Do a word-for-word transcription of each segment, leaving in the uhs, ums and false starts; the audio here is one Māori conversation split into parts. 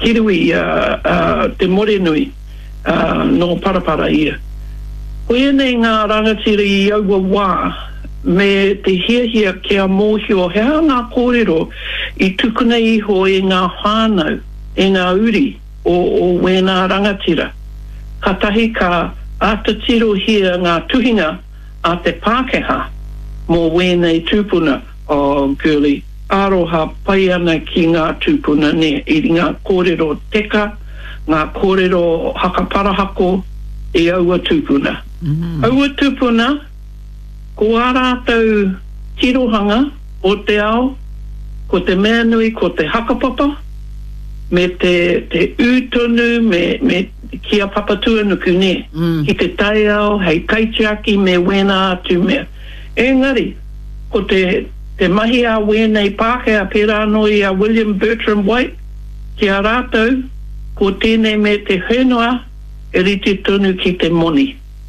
kiriwi uh, uh, te more nui uh, no parapara ia. Koe nei ngā rangatira i aua wā me te hiahia kia mōhio hea ngā kōrero i tukuna iho e ngā whānau, e ngā uri o, o wēnā rangatira. Ka tahi ka atatiro hia ngā tuhinga a te Pākehā mō wēnei tūpuna o girly. Aroha pai ana ki ngā tūpuna ne i ngā kōrero teka, ngā kōrero hakaparahako e aua tūpuna. Mm-hmm. Aua tūpuna, ko ā rātou tirohanga o te ao, ko te mea nui, ko te hakapapa, me te, te ūtonu, me, me kia papatua nuku ne, mm. ki te tai ao, hei kaitiaki me wēnā atu mea. Engari, ko te Te mahi a wēnei Pākehā pērā noi a William Bertram White, ki a rātou, ko tēnei me te whenua, e riti tonu ki te moni.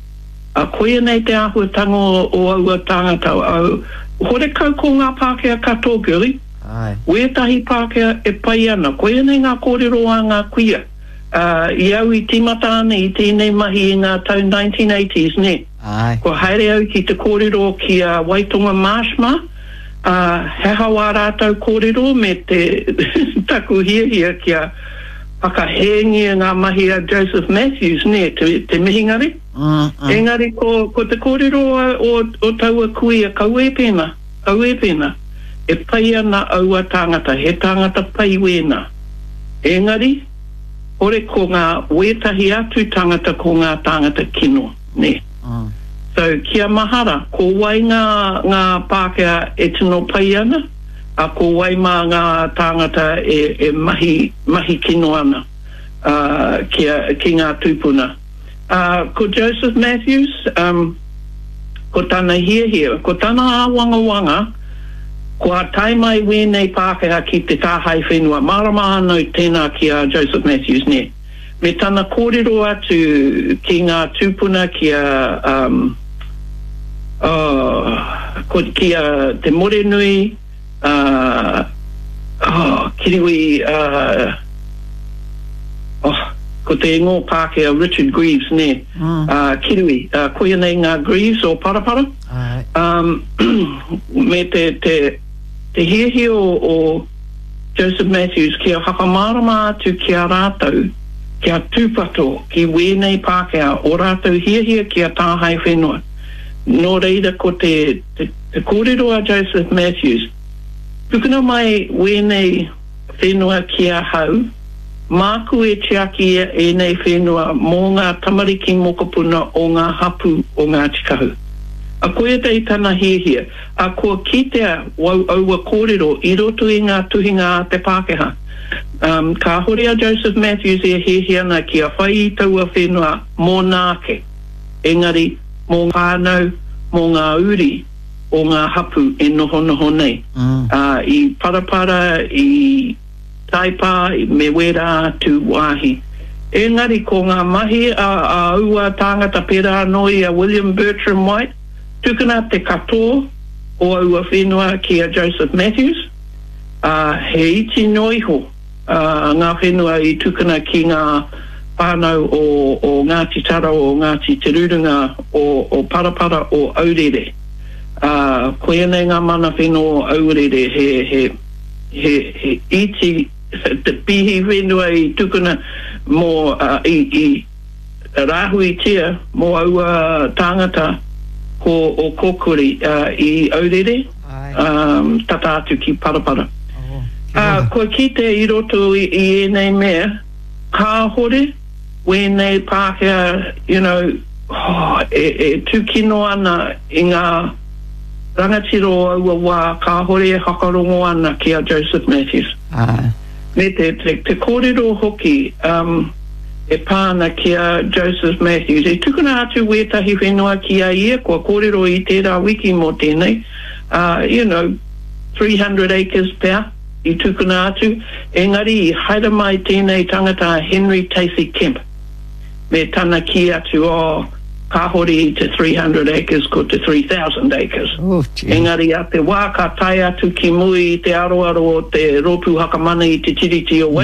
A koe nei te āhuatanga o, o aua tāngata au. Hore kau ko ngā Pākehā katoa girly. Wētahi Pākehā e pai ana. Koe nei ngā kōrero a ngā kuia. Uh, I au i timata ana i tēnei mahi i ngā tau nineteen eighties, ne? Ai. Ko haere au ki te kōrero ki a Waitonga Marshma, Uh, he hawa rātou kōrero me te taku hiahia kia whakahengia ngā mahi a Joseph Matthews, ne, te, te mihingari. Uh, uh. Engari, ko, ko te kōrero o, o taua kuia, kau e pēna, kau e pēna, e pai ana aua tāngata, he tāngata pai wēnā. Engari, ore ko ngā wētahi atu tāngata ko ngā tāngata kino, ne. Uh. So, kia mahara, ko wai ngā, ngā Pākehā e tino pai ana, a ko wai mā ngā tāngata e, e mahi, mahi kino ana, uh, kia, ki ngā tūpuna. Uh, ko Joseph Matthews, um, ko tāna hiahia, ko tāna āwanga wanga, ko a tai mai wēnei Pākehā ki te tāhai whenua, marama anō tēnā ki a Joseph Matthews ne. Me tāna kōrero atu ki ngā tūpuna ki a... Um, Uh, ko kia te more nui, uh, oh, kiriwi, uh, oh, ko te ngō Pākehā Richard Greaves, ne, mm. uh, kiriwi, uh, koia nei ngā Greaves o Parapara. Right. Um, me te, te, te hiahi o, o Joseph Matthews, kia whakamarama atu kia rātou, kia tūpato, ki wēnei Pākehā, o rātou hiahia kia tāhai whenua. No reira ko te, te, te kōrero a Joseph Matthews. Tukuna mai wēnei whenua kia hau, māku e tiaki e nei whenua mō ngā tamariki mokopuna o ngā hapu o ngā tikahu. A koe tei tana hiehia, a kua kitea wau aua kōrero i roto i ngā tuhinga a te Pākehā. Um, ka hore a Joseph Matthews e hiehia na kia whai taua whenua mō nāke. Engari, mō whānau, mō ngā uri o ngā hapu e noho noho nei. Mm. Uh, I parapara, i taipa, i me wera atu wāhi. Engari, ko ngā mahi a, a ua tāngata pera noi a William Bertram White, tukuna te katoa o aua whenua ki a Joseph Matthews. Uh, he iti noiho uh, ngā whenua i tukuna ki ngā whānau o, o Ngāti Tara o Ngāti Te Rurunga o, o Parapara o Aurere. Uh, koe nei ngā mana whenua o Aurere he, he, he, he iti te pihi whenua i tukuna mō uh, i, i rāhui tia mō aua tāngata ko o Kokori uh, i Aurere, um, tata atu ki Parapara. Oh, uh, koe ki te i roto i, i e nei mea, ka hore, wēnei Pākehā, you know, oh, e, e tūkino ana i ngā rangatiro aua wā, ka hore e hakarongo ana ki a Joseph Matthews. Uh. Me te, te, te kōrero hoki, um, e pāna ki a Joseph Matthews. E tukuna atu wētahi whenua ki a ia, kua kōrero i tērā wiki mō tēnei, uh, you know, three hundred acres pēr. I tukuna atu, engari i haere mai tēnei tangata Henry Tacey Kemp. Me tana ki atu o ka hori i te three hundred acres ko te three thousand acres. Oh, engari a te wā ka tai atu ki mui i te aroaro o te ropu hakamana i te tiriti o